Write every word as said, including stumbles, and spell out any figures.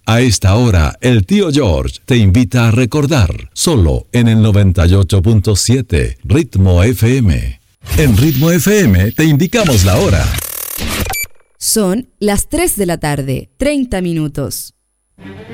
A esta hora, el tío George te invita a recordar, solo en el noventa y ocho punto siete Ritmo F M. En Ritmo F M te indicamos la hora. Son las tres de la tarde, treinta minutos.